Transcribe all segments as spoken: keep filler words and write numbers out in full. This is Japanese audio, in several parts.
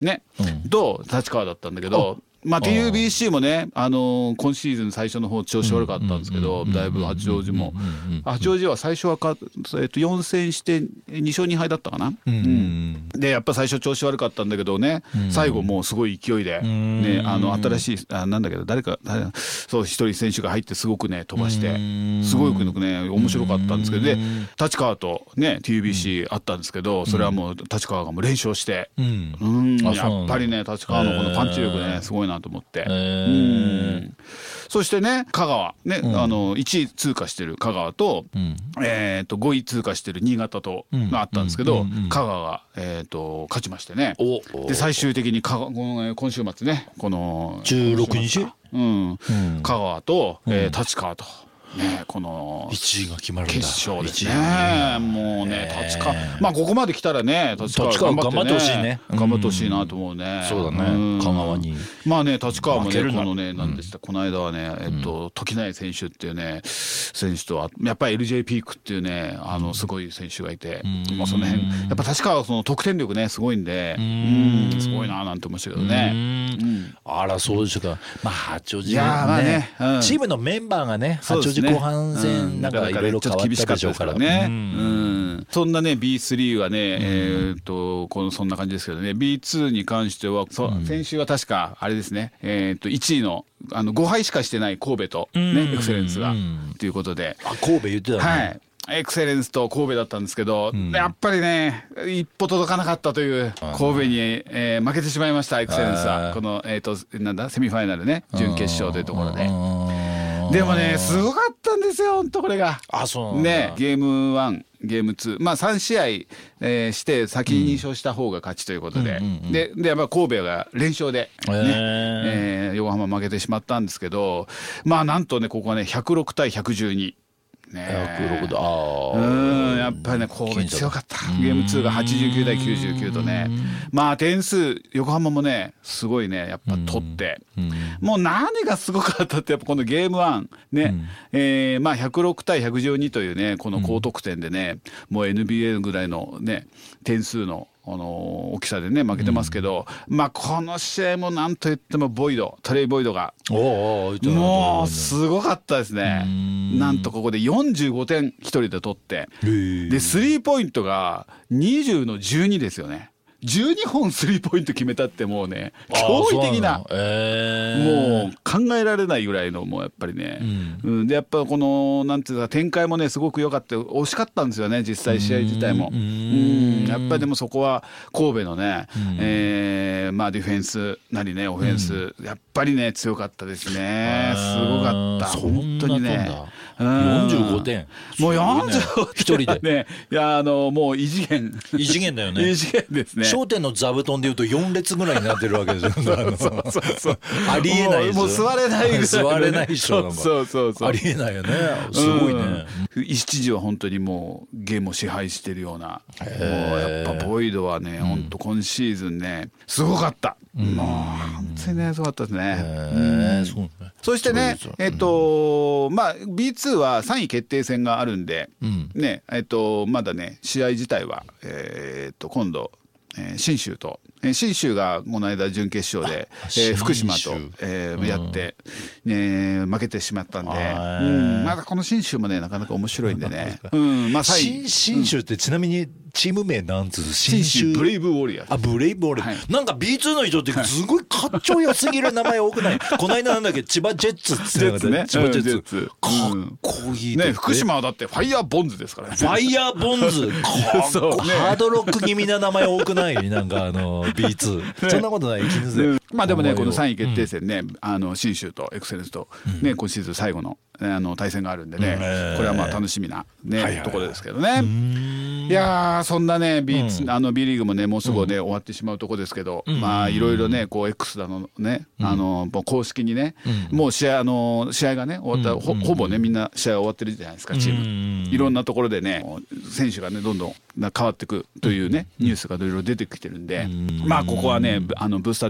ね、 うんと立川だったんだけど、まあ、ティーユービーシー もね、あのー今シーズン最初の方調子悪かったんですけど、だいぶ八王子も八王子は最初はか、えっと、よん戦してに勝に敗だったかな、 うんうんでやっぱ最初調子悪かったんだけどね、最後もうすごい勢いで、ね、あの新しいあなんだけど誰か誰そう一人選手が入ってすごくね飛ばしてすごくね面白かったんですけど、で立川とね ティーユービーシー あったんですけど、それはもう立川がもう連勝して、 うんうんあそうなんだやっぱりね立川のこのパンチ力ねすごいなと思って、 えーうんそしてね香川ね、あのいちい通過してる香川と、 うんえー、とごい通過してる新潟とがあったんですけど、香川が、えー、と勝ちましてね、 おで最終的に香川この今週末ねこのじゅうろくにちうん香川と、えー立川と。ね、このいちいが決まるんだ。 決勝ですいちいね。もうね立川まあここまで来たらね立川立川頑張ってほしいね頑張ってほしいなと思うね。 そうだねん香川にまあね立川もね負けるなこのねなんでしたこの間はねえっと時内選手っていうね選手とはやっぱり エルジェー ピークっていうねあのすごい選手がいて、まあその辺やっぱ立川はその得点力ねすごいんで、うんすごいななんて思いましたけどね。 うんあらそうですか。まあ八王子いやーまあねうんチームのメンバーがね八王そうですね子後半戦なんかいろいろ変わったでしょうからね、 ううんん、そんなね ビースリー はね、えー、とこのそんな感じですけどね ビーツー に関してはそ、うん、先週は確かあれですね、えー、といちいのあのごはいしかしてない神戸と、ね、エクセレンスがということで、 あ神戸言ってたね、 はいエクセレンスと神戸だったんですけど、うん、やっぱりね一歩届かなかったという神戸に、えー、負けてしまいましたエクセレンスはこの、えー、となんだセミファイナルね準決勝というところで。でもねすごかったんですよ本当これが。 あそうなんだねゲームワンゲームツーまあさん試合、えー、して先にに勝した方が勝ちということで、うんうんうんうん、ででやっぱ神戸が連勝で、ねえーえー、横浜負けてしまったんですけどまあなんとねここはねひゃくろくたいひゃくじゅうに。ね、 ひゃくろくだあうんやっぱりね神戸強かったゲームツーがはちじゅうきゅうたいきゅうじゅうきゅうとねまあ点数横浜もねすごいねやっぱ取ってもう何がすごかったってやっぱこのゲームワンね、うんえー、まあひゃくろくたいひゃくじゅうにというねこの高得点でねもう エヌビーエー ぐらいのね点数のあの大きさでね負けてますけど、うん、まあこの試合もなんといってもボイドトレイ・ボイドがおーもうすごかったですね。なんとここでよんじゅうごてんひとりで取ってでスリーポイントがにじゅうのじゅうにですよね。じゅうにほんスリーポイント決めたってもうね驚異的な、えー、もう考えられないぐらいのもうやっぱりね、うんうん、でやっぱこのなんていうか展開もねすごく良かった惜しかったんですよね実際試合自体もうんうんやっぱりでもそこは神戸のね、うんえーまあ、ディフェンスなりねオフェンス、うん、やっぱりね強かったですねすごかった本当にねよんじゅうごてんもうよんじゅうごてん一人でねいやあのもう異次元異次元だよね異次元ですね。 商店の座布団でいうとよん列ぐらいになってるわけですよそうそうそうありえないですよもう座れないぐらい、ね、 座れないでしょそうそうそうありえないよねすごいね、 うん、一時は本当にもうゲームを支配してるようなもうやっぱボイドはね、うん、本当今シーズンねすごかった、うん、もう本当にねすごかったですね、うんそうねそしてねえっとまあ ビーツー はさんい決定戦があるんで、うん、ねえっとまだね試合自体はえー、っと今度えー、信州と、えー、信州がこの間準決勝で、えー、福島と、えー、やって、ね、負けてしまったんで、うん、まだこの信州もねなかなか面白いんでね、うんまあ、 信州ってちなみにチーム名なんつう信州ブレイブウォリアーズ。 あブレイブウォリアーズ、はい、なんか ビーツー の人ってすごいかっちょよすぎる名前多くないこの間なんだっけ千葉ジェッツって言ってたね千葉ジェッツ、うん、かっこいいね福島はだってファイヤーボンズですからねファイヤーボンズかっこ、ね、ハードロック気味な名前多くないなんかあの ビーツー、ね、そんなことない気にする、うん、 まあでもねこのさんい決定戦ね、うん、あの信州とエクセレンスと、ねうん、今シーズン最後のあの対戦があるんでね、うん、これはまあ楽しみな、ねはいはいはい、ところですけどね。いやそんなね B,、うん、あの B リーグもねもうすぐね、うん、終わってしまうとこですけど、うん、まあいろいろねこう X だのね、うん、あの公式にね、うん、もう試合あの試合がね終わった、うん、ほ, ほぼねみんな試合終わってるじゃないですかチーム、うん、いろんなところでね選手がねどんどん変わっていくというねニュースがいろいろ出てきてるんで、うん、まあここはねあのブースター的にはいろいろ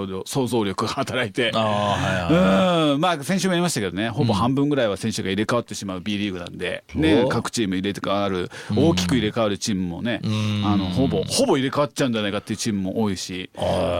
想像想像力が働いて、 あ、はいはい、 うん、まあ先週も言いましたけどね、ほぼ半分ぐらいは選手が入れ替わってしまう B リーグなんで、ね、各チーム入れ替わる、大きく入れ替わるチームもね、あのほぼほぼ入れ替わっちゃうんじゃないかっていうチームも多いし。